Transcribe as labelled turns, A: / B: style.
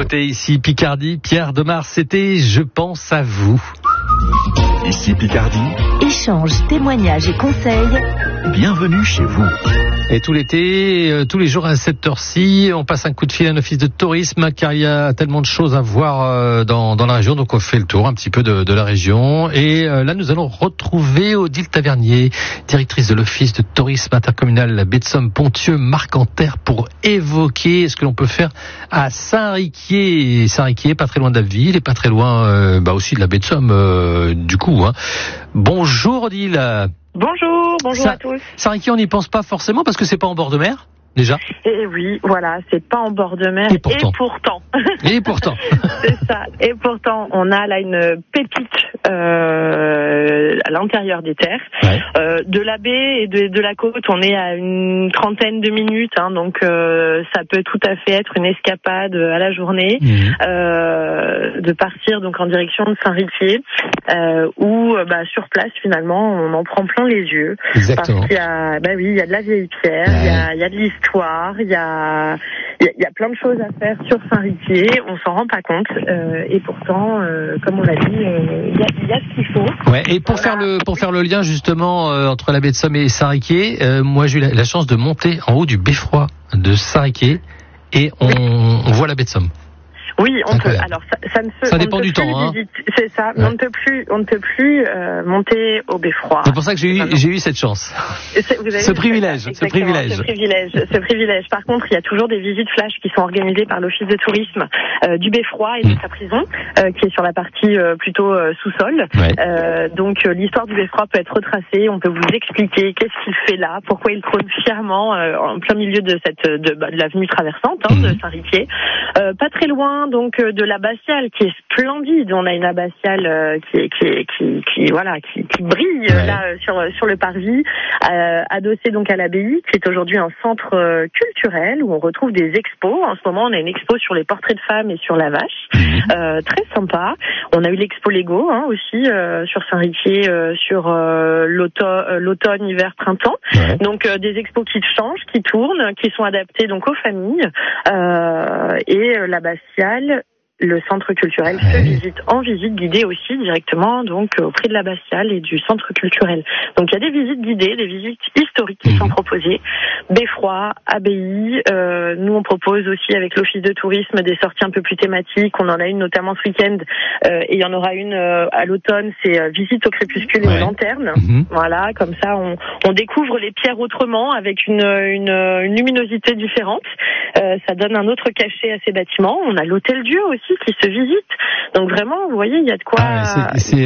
A: côté, ici Picardie, Pierre Demar, c'était Je pense à vous.
B: Ici Picardie.
C: Échanges, témoignages et conseils.
B: Bienvenue chez vous.
A: Et tout l'été, tous les jours à cette heure-ci, on passe un coup de fil à un office de tourisme car il y a tellement de choses à voir dans la région. Donc on fait le tour un petit peu de la région. Et là, nous allons retrouver Odile Tavernier, directrice de l'office de tourisme intercommunal Baie de Somme Ponthieu-Marcanterre, pour évoquer ce que l'on peut faire à Saint-Riquier. Saint-Riquier, pas très loin de la ville et pas très loin aussi de la Baie de Somme du coup. Bonjour Odile.
D: Bonjour à tous.
A: Saint-Riquier, on n'y pense pas forcément parce que c'est pas en bord de mer, déjà.
D: Et oui, voilà, c'est pas en bord de mer.
A: Et pourtant.
D: Et pourtant. C'est ça. Et pourtant, on a là une pépite à l'intérieur des terres. Ouais. De la baie et de la côte, on est à une trentaine de minutes, donc ça peut tout à fait être une escapade à la journée, de partir donc en direction de Saint-Riquier, où sur place finalement on en prend plein les yeux.
A: Exactement.
D: Parce qu'il y a, il y a de la vieille pierre, il y a de l'histoire, il y a plein de choses à faire sur Saint-Riquier, on s'en rend pas compte, et pourtant, comme on l'a dit, il y a ce qu'il faut.
A: Ouais, et pour faire le lien justement entre la baie de Somme et Saint-Riquier, moi j'ai eu la chance de monter en haut du beffroi de Saint-Riquier et on voit la baie de Somme.
D: Oui, on peut. Alors
A: ça dépend du temps,
D: c'est ça. Mais on ne peut plus monter au beffroi.
A: C'est pour ça que j'ai eu cette chance. Ce privilège.
D: Par contre, il y a toujours des visites flash qui sont organisées par l'office de tourisme du beffroi et de sa prison, qui est sur la partie plutôt sous-sol. Ouais. Donc l'histoire du beffroi peut être retracée. On peut vous expliquer qu'est-ce qu'il fait là, pourquoi il trône fièrement en plein milieu de l'avenue traversante de Saint-Riquier. Pas très loin donc de l'abbatiale qui est splendide. On a une abbatiale qui brille là sur le parvis, adossée donc à l'abbaye, qui est aujourd'hui un centre culturel où on retrouve des expos. En ce moment, on a une expo sur les portraits de femmes et sur la vache, très sympa. On a eu l'expo Lego aussi sur Saint-Riquier sur l'automne, hiver, printemps. Ouais. Donc des expos qui changent, qui tournent, qui sont adaptées donc aux familles, et l'abbatiale, le centre culturel se visite en visite guidée aussi directement donc auprès de l'abbatiale et du centre culturel. Donc il y a des visites guidées, des visites historiques qui sont proposées. Beffroi, abbaye, nous on propose aussi avec l'office de tourisme des sorties un peu plus thématiques. On en a une notamment ce week-end et il y en aura une à l'automne, c'est visite au crépuscule et aux lanternes. Voilà, comme ça on découvre les pierres autrement avec une luminosité différente. Ça donne un autre cachet à ces bâtiments. On a l'hôtel Dieu aussi qui se visite. Donc vraiment, vous voyez, il y a de quoi...